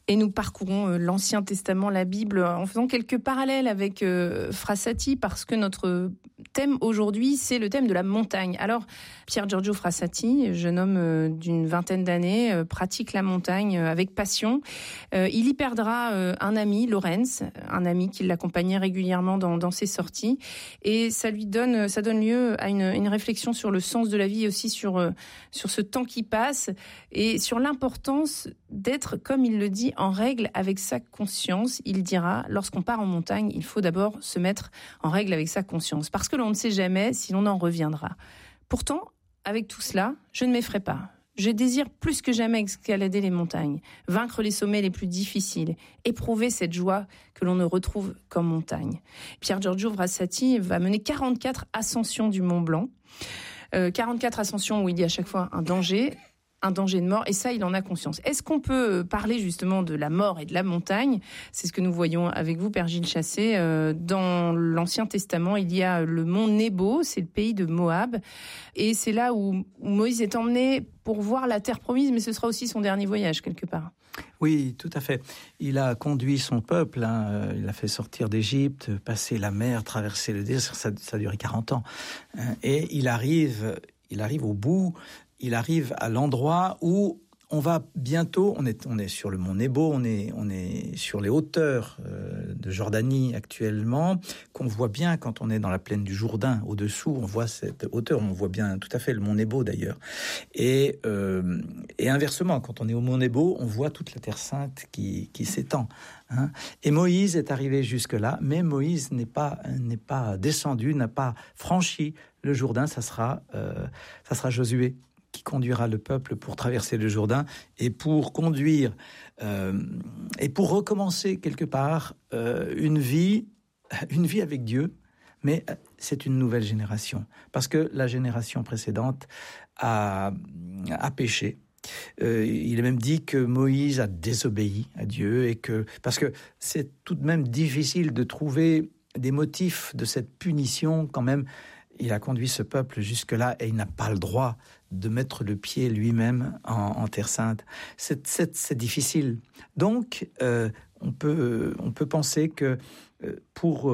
Et nous parcourons l'Ancien Testament, la Bible, en faisant quelques parallèles avec Frassati, parce que notre thème aujourd'hui, c'est le thème de la montagne. Alors, Pier Giorgio Frassati, jeune homme d'une vingtaine d'années, pratique la montagne avec passion. Il y perdra un ami, Lorenz, un ami qui l'accompagnait régulièrement dans ses sorties. Et ça donne lieu à une réflexion sur le sens de la vie, et aussi sur ce temps qui passe, et sur l'importance d'être, comme il le dit, en règle avec sa conscience. Il dira, lorsqu'on part en montagne, il faut d'abord se mettre en règle avec sa conscience, parce que l'on ne sait jamais si l'on en reviendra. Pourtant, avec tout cela, je ne m'effraie pas. Je désire plus que jamais escalader les montagnes, vaincre les sommets les plus difficiles, éprouver cette joie que l'on ne retrouve qu'en montagne. Pier Giorgio Frassati va mener 44 ascensions du Mont Blanc. 44 ascensions où il y a à chaque fois un danger de mort, et ça, il en a conscience. Est-ce qu'on peut parler justement de la mort et de la montagne ? C'est ce que nous voyons avec vous, Père Gilles Chassé. Dans l'Ancien Testament, il y a le mont Nebo, c'est le pays de Moab, et c'est là où Moïse est emmené pour voir la terre promise, mais ce sera aussi son dernier voyage, quelque part. Oui, tout à fait. Il a conduit son peuple, il a fait sortir d'Égypte, passer la mer, traverser le désert, ça a duré 40 ans. Et il arrive au bout. Il arrive à l'endroit où on va bientôt, on est sur le mont Nebo, on est sur les hauteurs de Jordanie actuellement, qu'on voit bien quand on est dans la plaine du Jourdain. Au-dessous, on voit cette hauteur, on voit bien tout à fait le mont Nebo d'ailleurs. Et inversement, quand on est au mont Nebo, on voit toute la Terre Sainte qui s'étend. Hein. Et Moïse est arrivé jusque-là, mais Moïse n'est pas descendu, n'a pas franchi le Jourdain. Ça sera Josué qui conduira le peuple pour traverser le Jourdain et pour conduire et pour recommencer quelque part une vie avec Dieu, mais c'est une nouvelle génération, parce que la génération précédente a péché. Il est même dit que Moïse a désobéi à Dieu, parce que c'est tout de même difficile de trouver des motifs de cette punition quand même. Il a conduit ce peuple jusque-là et il n'a pas le droit de mettre le pied lui-même en Terre Sainte. C'est difficile. Donc, on peut penser que pour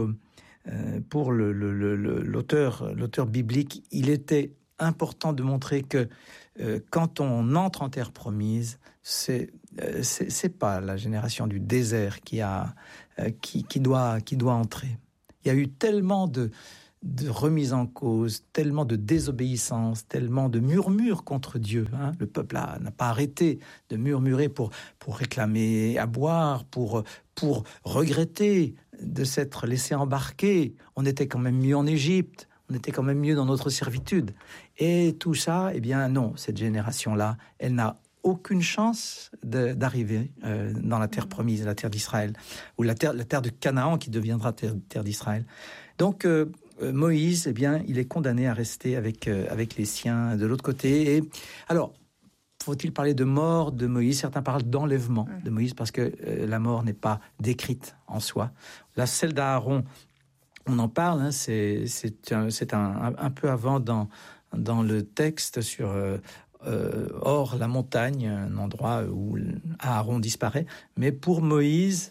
l'auteur biblique, il était important de montrer que quand on entre en terre promise, c'est pas la génération du désert qui doit entrer. Il y a eu tellement de remise en cause, tellement de désobéissance, tellement de murmures contre Dieu. Hein. Le peuple n'a pas arrêté de murmurer pour réclamer à boire, pour regretter de s'être laissé embarquer. On était quand même mieux en Égypte, on était quand même mieux dans notre servitude. Et tout ça, eh bien non, cette génération-là, elle n'a aucune chance d'arriver dans la terre promise, la terre d'Israël, ou la terre de Canaan qui deviendra terre d'Israël. Donc, Moïse, eh bien, il est condamné à rester avec les siens de l'autre côté. Et alors, faut-il parler de mort de Moïse ? Certains parlent d'enlèvement de Moïse, parce que la mort n'est pas décrite en soi. Là, celle d'Aaron, on en parle, hein, c'est un peu avant dans le texte sur Hor, la montagne, un endroit où Aaron disparaît. Mais pour Moïse,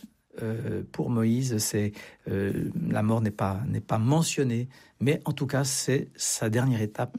la mort n'est pas mentionnée, mais en tout cas c'est sa dernière étape.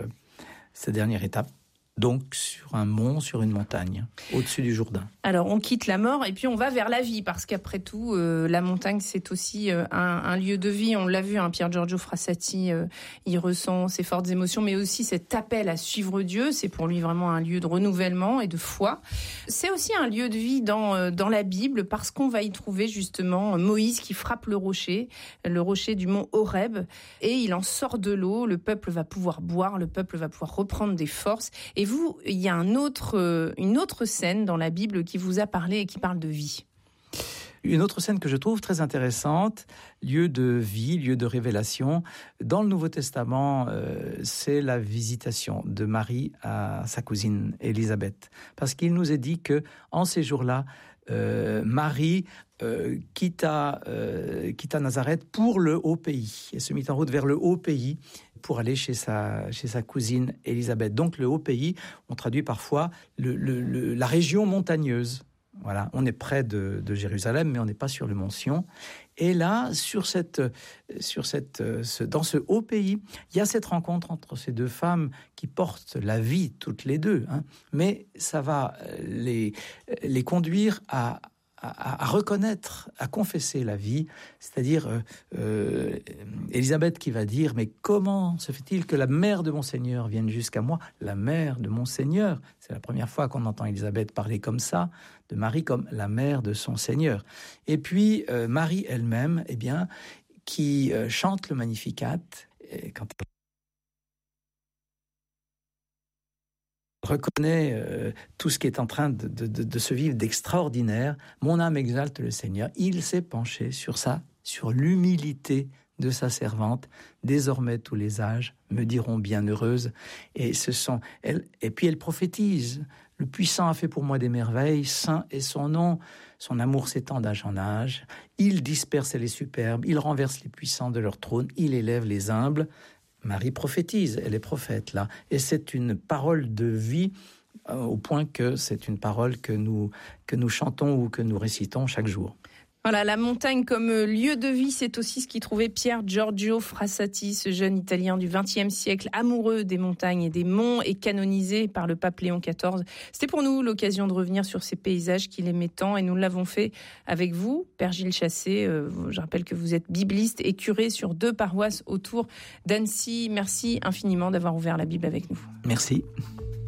Donc sur un mont, sur une montagne, au-dessus du Jourdain. Alors on quitte la mort et puis on va vers la vie, parce qu'après tout, la montagne c'est aussi un lieu de vie. On l'a vu, Pier Giorgio Frassati, il ressent ces fortes émotions, mais aussi cet appel à suivre Dieu. C'est pour lui vraiment un lieu de renouvellement et de foi. C'est aussi un lieu de vie dans la Bible, parce qu'on va y trouver justement Moïse qui frappe le rocher du mont Horeb, et il en sort de l'eau. Le peuple va pouvoir boire, le peuple va pouvoir reprendre des forces. Et vous, il y a une autre scène dans la Bible qui vous a parlé et qui parle de vie. Une autre scène que je trouve très intéressante, lieu de vie, lieu de révélation. Dans le Nouveau Testament, c'est la visitation de Marie à sa cousine Élisabeth. Parce qu'il nous est dit que en ces jours-là, Marie quitta Nazareth pour le haut pays et se mit en route vers le haut pays pour aller chez sa cousine Élisabeth. Donc le haut pays, on traduit parfois la région montagneuse. Voilà, on est près de Jérusalem, mais on n'est pas sur le mont Sion. Et là, dans ce haut pays, il y a cette rencontre entre ces deux femmes qui portent la vie toutes les deux, hein, mais ça va les conduire à reconnaître, à confesser la vie, c'est-à-dire Élisabeth qui va dire « Mais comment se fait-il que la mère de mon Seigneur vienne jusqu'à moi ?» La mère de mon Seigneur, c'est la première fois qu'on entend Élisabeth parler comme ça, de Marie comme la mère de son Seigneur. Et puis Marie elle-même, eh bien, qui chante le Magnificat, et quand reconnaît tout ce qui est en train de se vivre d'extraordinaire. Mon âme exalte le Seigneur. Il s'est penché sur l'humilité de sa servante. Désormais, tous les âges me diront bienheureuse. Et puis elle prophétise. Le puissant a fait pour moi des merveilles. Saint est son nom. Son amour s'étend d'âge en âge. Il disperse les superbes. Il renverse les puissants de leur trône. Il élève les humbles. Marie prophétise, elle est prophète là, et c'est une parole de vie au point que c'est une parole que nous chantons ou que nous récitons chaque jour. Voilà, la montagne comme lieu de vie, c'est aussi ce qu'y trouvait Pier Giorgio Frassati, ce jeune Italien du XXe siècle, amoureux des montagnes et des monts et canonisé par le pape Léon XIV. C'était pour nous l'occasion de revenir sur ces paysages qu'il aimait tant et nous l'avons fait avec vous, Père Gilles Chassé. Je rappelle que vous êtes bibliste et curé sur 2 paroisses autour d'Annecy. Merci infiniment d'avoir ouvert la Bible avec nous. Merci.